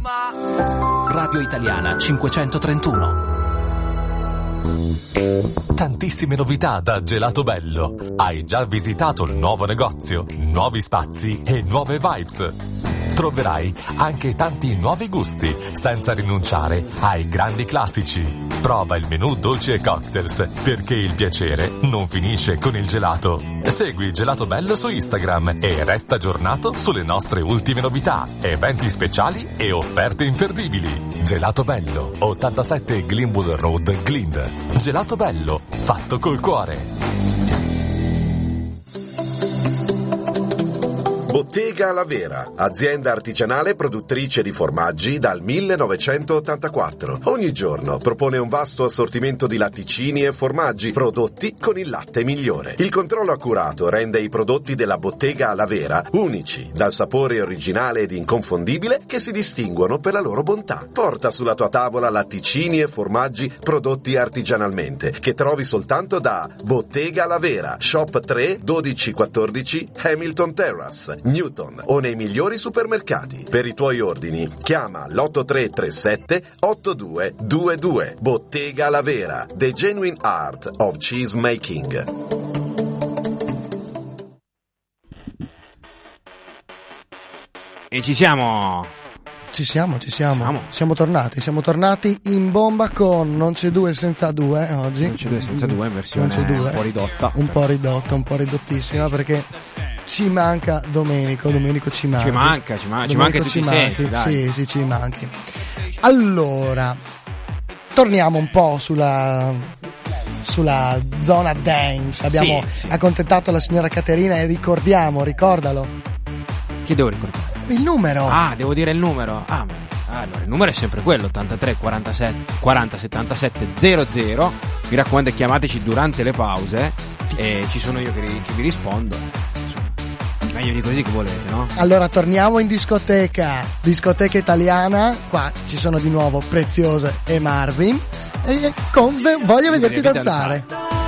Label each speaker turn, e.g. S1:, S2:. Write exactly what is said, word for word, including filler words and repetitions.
S1: Radio Italiana cinquecentotrentuno.
S2: Tantissime novità da Gelato Bello. Hai già visitato il nuovo negozio, nuovi spazi e nuove vibes. Troverai anche tanti nuovi gusti, senza rinunciare ai grandi classici. Prova il menù dolci e cocktails, perché il piacere non finisce con il gelato. Segui Gelato Bello su Instagram e resta aggiornato sulle nostre ultime novità, eventi speciali e offerte imperdibili. Gelato Bello, ottantasette Glenwood Road, Glynn. Gelato Bello, fatto col cuore.
S3: Bottega La Vera, azienda artigianale produttrice di formaggi dal millenovecentottantaquattro. Ogni giorno propone un vasto assortimento di latticini e formaggi prodotti con il latte migliore. Il controllo accurato rende i prodotti della Bottega La Vera unici, dal sapore originale ed inconfondibile che si distinguono per la loro bontà. Porta sulla tua tavola latticini e formaggi prodotti artigianalmente, che trovi soltanto da Bottega La Vera, Shop tre dodici quattordici Hamilton Terrace, Newton, o nei migliori supermercati. Per i tuoi ordini chiama l'otto tre tre sette otto due due due. Bottega La Vera, the genuine art of cheese making.
S4: E ci siamo.
S5: Ci siamo, ci siamo.
S4: Siamo.
S5: Siamo tornati, siamo tornati in bomba con Non c'è due senza due oggi.
S4: Non c'è due senza due, in versione
S5: Non c'è due.
S4: un po' ridotta.
S5: Un po' ridotta, un po' ridottissima, perché ci manca Domenico, Domenico ci manca.
S4: Ci manca, ci, ma- ci manca tutti i sensi, dai.
S5: Sì, sì, ci manchi. Allora, torniamo un po' sulla sulla zona dance. Abbiamo
S4: Sì, sì.
S5: accontentato la signora Caterina e ricordiamo, ricordalo,
S4: Che devo ricordare?
S5: il numero.
S4: Ah, devo dire il numero. Ah, ma- allora, il numero è sempre quello, ottantatré quarantasette quaranta settantasette zero zero. Mi raccomando, chiamateci durante le pause e ci sono io che, ri- che vi rispondo. Insomma, meglio di così che volete, no?
S5: Allora torniamo in discoteca, discoteca italiana, qua ci sono di nuovo Preziose e Marvin, e con Voglio vederti
S4: Voglio
S5: danzare.
S4: danzare.